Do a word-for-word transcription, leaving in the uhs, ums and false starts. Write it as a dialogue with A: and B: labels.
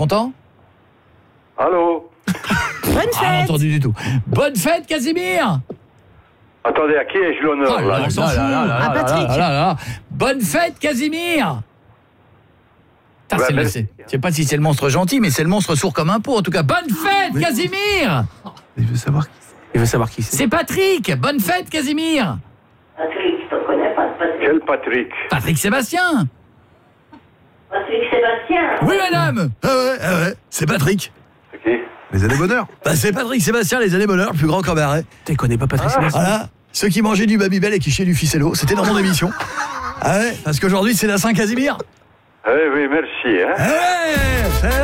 A: content?
B: Allô?
C: Bonne
A: Ah,
C: fête.
A: entendu du tout. Bonne fête, Casimir.
B: Attendez, à qui ai-je l'honneur,
A: Oh là
B: là?
A: là, on s'en fout.
C: À Patrick.
A: Ah là là. Bonne fête, Casimir. Putain,
B: Ouais,
A: c'est le-
B: merci.
A: c'est- je sais pas si c'est le monstre gentil, mais c'est le monstre sourd comme un pot. En tout cas, bonne fête, Casimir.
D: Il veut savoir qui c'est. Il veut savoir qui c'est.
A: C'est Patrick. Bonne fête, Casimir.
E: Patrick, je te connais pas, Patrick.
B: Quel Patrick?
A: Patrick Sébastien.
E: Patrick Sébastien.
A: Oui, madame.
F: Ah ouais, ah ouais, c'est Patrick.
B: C'est qui?
D: Les années bonheur.
F: Bah, c'est Patrick Sébastien, les années bonheur, le plus grand cabaret.
D: Tu connais pas Patrick Sébastien?
F: Voilà, ceux qui mangeaient du Babybel et qui chiaient du ficello, c'était dans mon émission. Ah ouais, parce qu'aujourd'hui c'est la Saint-Casimir.
B: Eh oui, merci, hein?
F: Ah ouais, c'est